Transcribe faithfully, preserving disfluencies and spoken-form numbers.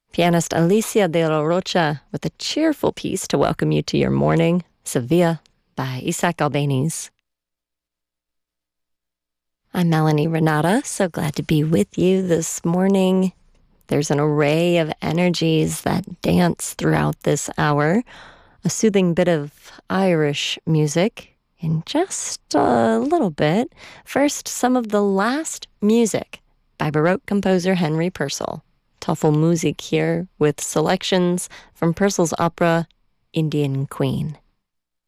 Pianist Alicia de la Rocha with a cheerful piece to welcome you to your morning, Sevilla by Isaac Albéniz. I'm Melanie Renata, so glad to be with you this morning. There's an array of energies that dance throughout this hour. A soothing bit of Irish music in just a little bit. First, some of the last music by Baroque composer Henry Purcell. Tafelmusik here with selections from Purcell's opera Indian Queen.